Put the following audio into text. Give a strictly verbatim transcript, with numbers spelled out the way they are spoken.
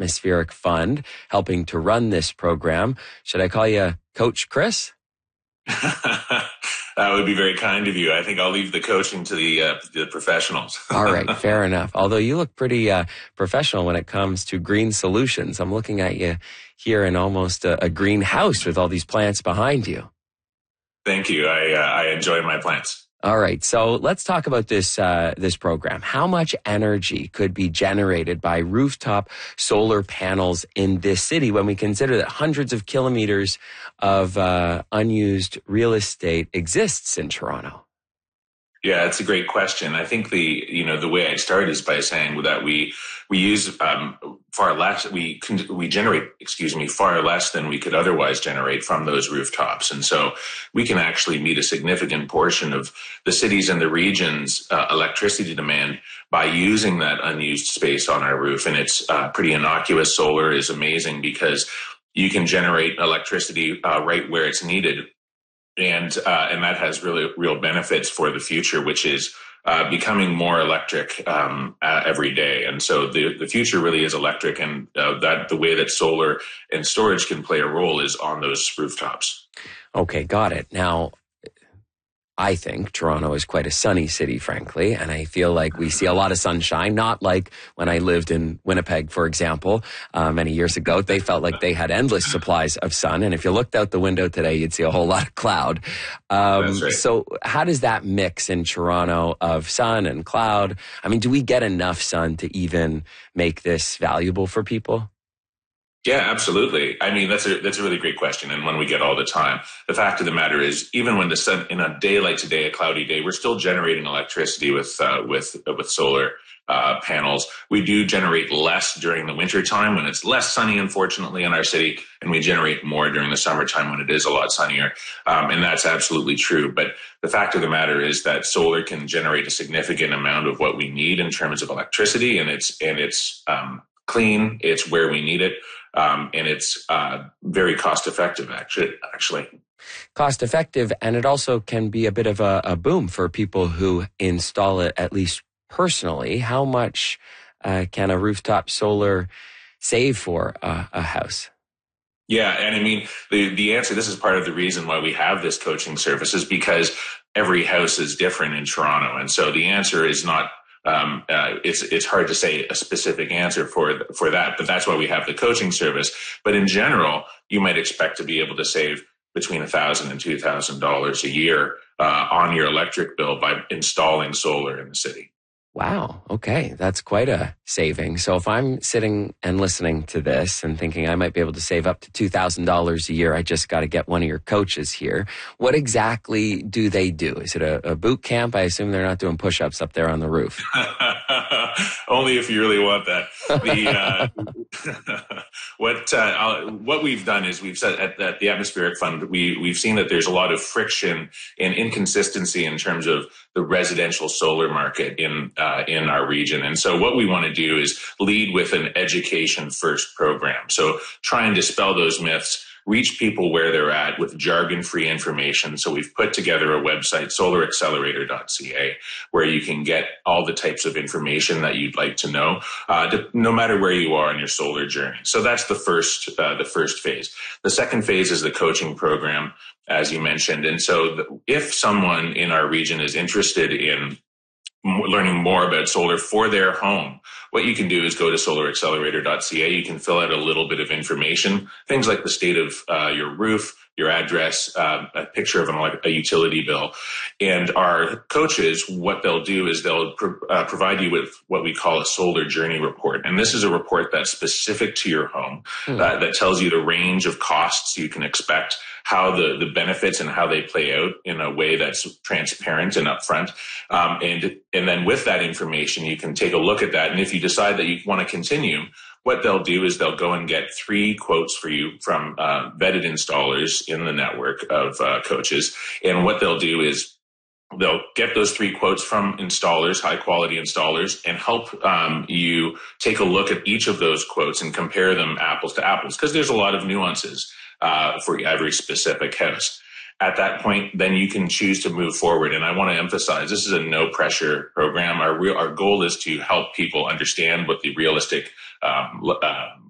Atmospheric Fund, helping to run this program. Should I call you Coach Chris? That would be very kind of you. I think I'll leave the coaching to the, uh, the professionals. All right, fair enough. Although you look pretty uh, professional when it comes to green solutions. I'm looking at you here in almost a, a greenhouse with all these plants behind you. Thank you. I, uh, I enjoy my plants. All right, so let's talk about this uh, this program. How much energy could be generated by rooftop solar panels in this city when we consider that hundreds of kilometers of uh, unused real estate exists in Toronto? Yeah, it's a great question. I think the, you know, the way I'd start is by saying that we, we use, um, far less, we, we generate, excuse me, far less than we could otherwise generate from those rooftops. And so we can actually meet a significant portion of the cities and the region's uh, electricity demand by using that unused space on our roof. And it's uh, pretty innocuous. Solar is amazing because you can generate electricity uh, right where it's needed. And uh, and that has really real benefits for the future, which is uh, becoming more electric um, uh, every day. And so the the future really is electric, and uh, that the way that solar and storage can play a role is on those rooftops. Okay, got it. Now, I think Toronto is quite a sunny city, frankly, and I feel like we see a lot of sunshine, not like when I lived in Winnipeg, for example, uh, many years ago. They felt like they had endless supplies of sun, and if you looked out the window today, you'd see a whole lot of cloud. Um, That's right. So how does that mix in Toronto of sun and cloud? I mean, do we get enough sun to even make this valuable for people? Yeah, absolutely. I mean, that's a that's a really great question, and one we get all the time. The fact of the matter is, even when the sun, in a day like today, a cloudy day, we're still generating electricity with uh, with uh, with solar uh, panels. We do generate less during the winter time when it's less sunny, unfortunately, in our city, and we generate more during the summertime when it is a lot sunnier. Um, and that's absolutely true. But the fact of the matter is that solar can generate a significant amount of what we need in terms of electricity, and it's and it's um, clean. It's where we need it. Um, and it's uh, very cost effective, actually. actually. Cost effective, and it also can be a bit of a, a boom for people who install it, at least personally. How much uh, can a rooftop solar save for uh, a house? Yeah, and I mean, the, the answer, this is part of the reason why we have this coaching service, is because every house is different in Toronto. And so the answer is not Um, uh, it's it's hard to say a specific answer for for that, but that's why we have the coaching service. But in general, you might expect to be able to save between a thousand and two thousand dollars a year uh, on your electric bill by installing solar in the city. Wow. Okay. That's quite a saving. So if I'm sitting and listening to this and thinking I might be able to save up to two thousand dollars a year, I just got to get one of your coaches here. What exactly do they do? Is it a, a boot camp? I assume they're not doing push-ups up there on the roof. Only if you really want that. The, uh, what uh, what we've done is we've said at, at the Atmospheric Fund, we, we've seen that there's a lot of friction and inconsistency in terms of the residential solar market in uh, in our region. And so what we want to do is lead with an education first program. So try and dispel those myths, reach people where they're at with jargon-free information. So we've put together a website, solar accelerator dot c a, where you can get all the types of information that you'd like to know, uh, to, no matter where you are in your solar journey. So that's the first, uh, the first phase. The second phase is the coaching program, as you mentioned. And so the, if someone in our region is interested in learning more about solar for their home, what you can do is go to solar accelerator dot c a. You can fill out a little bit of information, things like the state of uh, your roof, your address, uh, a picture of an, a utility bill. And our coaches, what they'll do is they'll pro- uh, provide you with what we call a solar journey report. And this is a report that's specific to your home, mm. uh, that tells you the range of costs you can expect, how the, the benefits and how they play out in a way that's transparent and upfront. Um, and, and then with that information, you can take a look at that. And if you decide that you want to continue, what they'll do is they'll go and get three quotes for you from uh, vetted installers in the network of uh, coaches. And what they'll do is they'll get those three quotes from installers, high quality installers, and help um, you take a look at each of those quotes and compare them apples to apples, because there's a lot of nuances uh, for every specific house. At that point, then you can choose to move forward. And I want to emphasize, this is a no pressure program. Our real, our goal is to help people understand what the realistic um, uh,